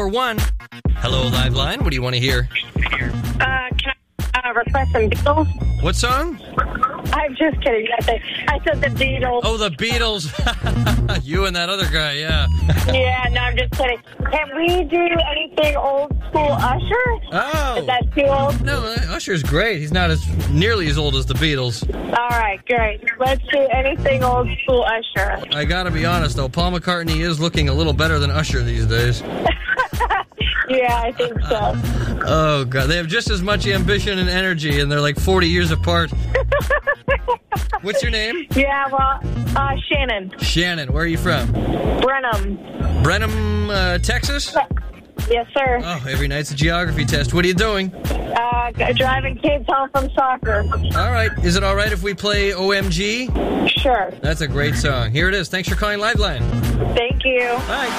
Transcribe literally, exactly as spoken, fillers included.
Or one. Hello, Liveline. What do you want to hear? Uh, can I uh, request some Beatles? What song? I'm just kidding. I said, I said the Beatles. Oh, the Beatles. You and that other guy, yeah. Yeah, no, I'm just kidding. Can we do anything old school Usher? Oh. Is that too old? No, Usher's great. He's not as nearly as old as the Beatles. All right, great. Let's do anything old school Usher. I gotta be honest, though. Paul McCartney is looking a little better than Usher these days. Yeah, I think so. Oh, God. They have just as much ambition and energy, and they're like forty years apart. What's your name? Yeah, well, uh, Shannon. Shannon. Where are you from? Brenham. Brenham, uh, Texas? Yes, sir. Oh, every night's a geography test. What are you doing? Uh, driving kids home from soccer. All right. Is it all right if we play O M G? Sure. That's a great song. Here it is. Thanks for calling Liveline. Thank you. Bye.